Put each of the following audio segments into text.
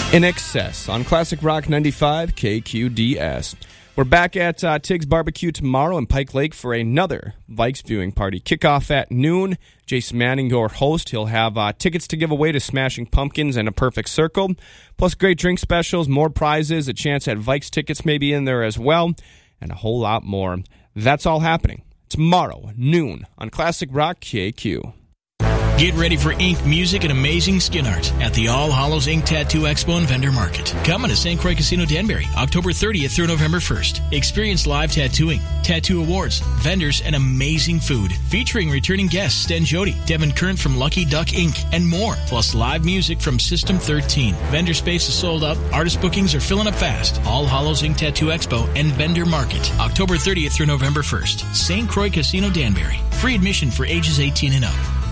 In Excess on Classic Rock 95 KQDS. We're back at Tig's Barbecue tomorrow in Pike Lake for another Vikes viewing party. Kickoff at noon. Jason Manning, your host. He'll have tickets to give away to Smashing Pumpkins and A Perfect Circle, plus great drink specials, more prizes, a chance at Vikes tickets maybe in there as well, and a whole lot more. That's all happening tomorrow, noon, on Classic Rock KQ. Get ready for ink, music, and amazing skin art at the All Hallows Ink Tattoo Expo and Vendor Market. Coming to St. Croix Casino Danbury, October 30th through November 1st. Experience live tattooing, tattoo awards, vendors, and amazing food. Featuring returning guests Sten Jody, Devin Kern from Lucky Duck Inc., and more. Plus live music from System 13. Vendor space is sold out. Artist bookings are filling up fast. All Hallows Ink Tattoo Expo and Vendor Market, October 30th through November 1st. St. Croix Casino Danbury. Free admission for ages 18 and up.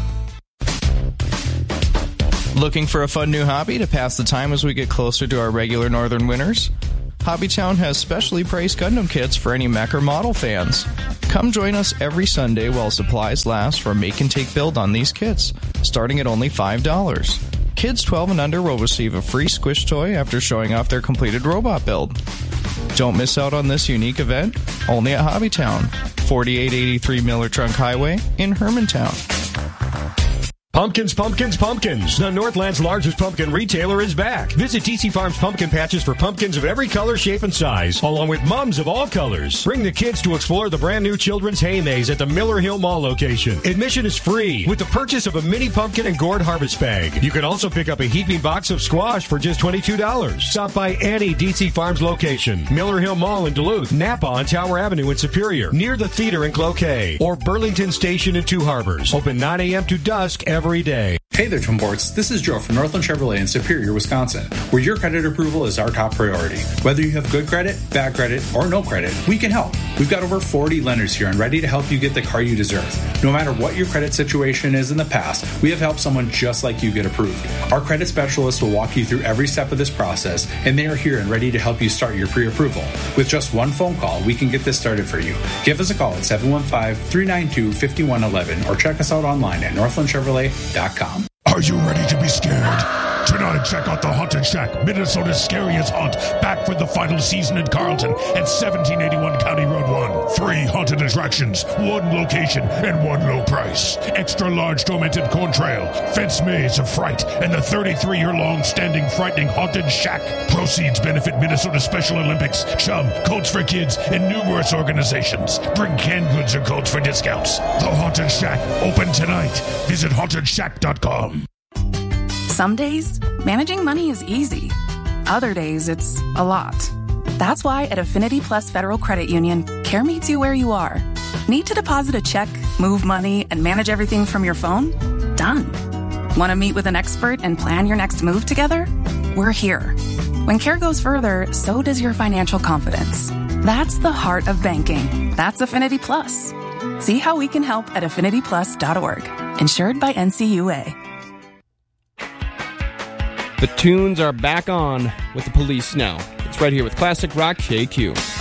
Looking for a fun new hobby to pass the time as we get closer to our regular northern winters? Hobbytown has specially priced Gundam kits for any mech or model fans. Come join us every Sunday while supplies last for a make-and-take build on these kits, starting at only $5. Kids 12 and under will receive a free squish toy after showing off their completed robot build. Don't miss out on this unique event, only at Hobbytown, 4883 Miller Trunk Highway in Hermantown. Pumpkins, pumpkins, pumpkins. The Northland's largest pumpkin retailer is back. Visit DC Farms Pumpkin Patches for pumpkins of every color, shape, and size, along with mums of all colors. Bring the kids to explore the brand new Children's Hay Maze at the Miller Hill Mall location. Admission is free with the purchase of a mini pumpkin and gourd harvest bag. You can also pick up a heaping box of squash for just $22. Stop by any DC Farms location. Miller Hill Mall in Duluth, Napa on Tower Avenue in Superior, near the theater in Cloquet, or Burlington Station in Two Harbors. Open 9 a.m. to dusk every day. Hey there, Twinports. This is Joe from Northland Chevrolet in Superior, Wisconsin, where your credit approval is our top priority. Whether you have good credit, bad credit, or no credit, we can help. We've got over 40 lenders here and ready to help you get the car you deserve. No matter what your credit situation is in the past, we have helped someone just like you get approved. Our credit specialists will walk you through every step of this process, and they are here and ready to help you start your pre-approval. With just one phone call, we can get this started for you. Give us a call at 715-392-5111 or check us out online at northlandchevrolet.com. Are you ready to be scared? Tonight, check out the Haunted Shack, Minnesota's scariest haunt, back for the final season in Carlton at 1781 County Road 1. 3 haunted attractions, 1 location, and 1 low price. Extra large tormented corn trail, fence maze of fright, and the 33-year-long standing frightening Haunted Shack. Proceeds benefit Minnesota Special Olympics, Chum, Coats for Kids, and numerous organizations. Bring canned goods or coats for discounts. The Haunted Shack, open tonight. Visit HauntedShack.com. Some days, managing money is easy. Other days, it's a lot. That's why at Affinity Plus Federal Credit Union, care meets you where you are. Need to deposit a check, move money, and manage everything from your phone? Done. Want to meet with an expert and plan your next move together? We're here. When care goes further, so does your financial confidence. That's the heart of banking. That's Affinity Plus. See how we can help at affinityplus.org. Insured by NCUA. The tunes are back on with the Police now. It's right here with Classic Rock KQ.